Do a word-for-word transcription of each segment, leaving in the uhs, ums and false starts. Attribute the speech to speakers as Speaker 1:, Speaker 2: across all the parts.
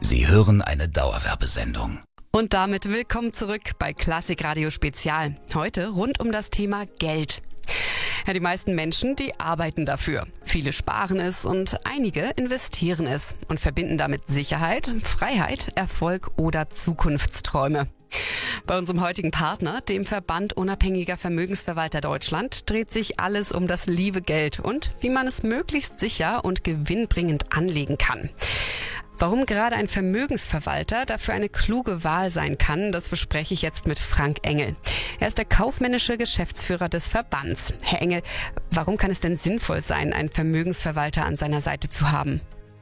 Speaker 1: Sie hören eine Dauerwerbesendung.
Speaker 2: Und damit willkommen zurück bei Klassik Radio Spezial. Heute rund um das Thema Geld. Ja, die meisten Menschen, die arbeiten dafür. Viele sparen es und einige investieren es und verbinden damit Sicherheit, Freiheit, Erfolg oder Zukunftsträume. Bei unserem heutigen Partner, dem Verband Unabhängiger Vermögensverwalter Deutschland, dreht sich alles um das liebe Geld und wie man es möglichst sicher und gewinnbringend anlegen kann. Warum gerade ein Vermögensverwalter dafür eine kluge Wahl sein kann, das bespreche ich jetzt mit Frank Engel. Er ist der kaufmännische Geschäftsführer des Verbands. Herr Engel, warum kann es denn sinnvoll sein, einen Vermögensverwalter an seiner Seite zu haben?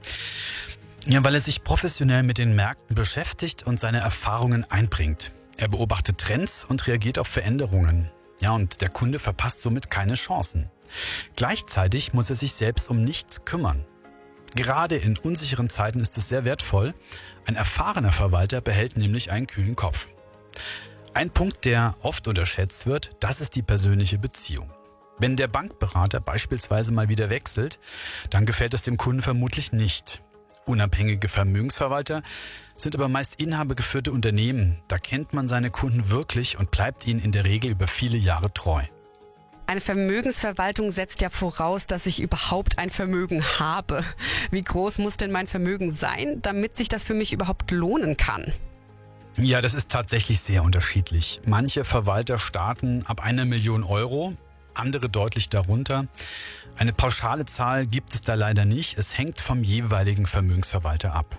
Speaker 3: Ja, weil er sich professionell mit den Märkten beschäftigt und seine Erfahrungen einbringt. Er beobachtet Trends und reagiert auf Veränderungen. Ja, und der Kunde verpasst somit keine Chancen. Gleichzeitig muss er sich selbst um nichts kümmern. Gerade in unsicheren Zeiten ist es sehr wertvoll. Ein erfahrener Verwalter behält nämlich einen kühlen Kopf. Ein Punkt, der oft unterschätzt wird, das ist die persönliche Beziehung. Wenn der Bankberater beispielsweise mal wieder wechselt, dann gefällt es dem Kunden vermutlich nicht. Unabhängige Vermögensverwalter sind aber meist inhabergeführte Unternehmen. Da kennt man seine Kunden wirklich und bleibt ihnen in der Regel über viele Jahre treu.
Speaker 2: Eine Vermögensverwaltung setzt ja voraus, dass ich überhaupt ein Vermögen habe. Wie groß muss denn mein Vermögen sein, damit sich das für mich überhaupt lohnen kann?
Speaker 3: Ja, das ist tatsächlich sehr unterschiedlich. Manche Verwalter starten ab einer Million Euro, andere deutlich darunter. Eine pauschale Zahl gibt es da leider nicht. Es hängt vom jeweiligen Vermögensverwalter ab.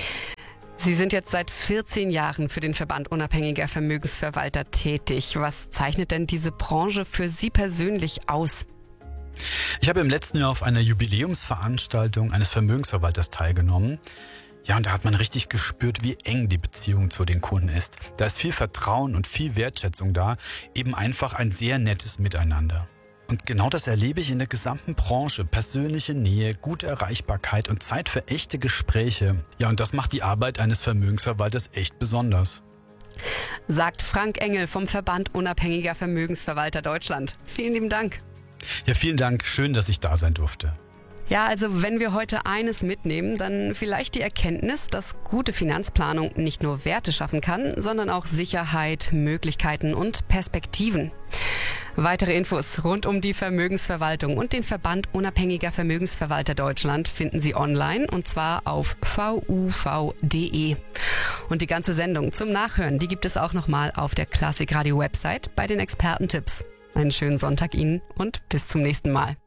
Speaker 2: Sie sind jetzt seit vierzehn Jahren für den Verband Unabhängiger Vermögensverwalter tätig. Was zeichnet denn diese Branche für Sie persönlich aus?
Speaker 3: Ich habe im letzten Jahr auf einer Jubiläumsveranstaltung eines Vermögensverwalters teilgenommen. Ja, und da hat man richtig gespürt, wie eng die Beziehung zu den Kunden ist. Da ist viel Vertrauen und viel Wertschätzung da, eben einfach ein sehr nettes Miteinander. Und genau das erlebe ich in der gesamten Branche. Persönliche Nähe, gute Erreichbarkeit und Zeit für echte Gespräche. Ja, und das macht die Arbeit eines Vermögensverwalters echt besonders.
Speaker 2: Sagt Frank Engel vom Verband Unabhängiger Vermögensverwalter Deutschland. Vielen lieben Dank.
Speaker 3: Ja, vielen Dank. Schön, dass ich da sein durfte.
Speaker 2: Ja, also wenn wir heute eines mitnehmen, dann vielleicht die Erkenntnis, dass gute Finanzplanung nicht nur Werte schaffen kann, sondern auch Sicherheit, Möglichkeiten und Perspektiven. Weitere Infos rund um die Vermögensverwaltung und den Verband Unabhängiger Vermögensverwalter Deutschland finden Sie online und zwar auf v u v punkt d e. Und die ganze Sendung zum Nachhören, die gibt es auch nochmal auf der Klassik Radio Website bei den Expertentipps. Einen schönen Sonntag Ihnen und bis zum nächsten Mal.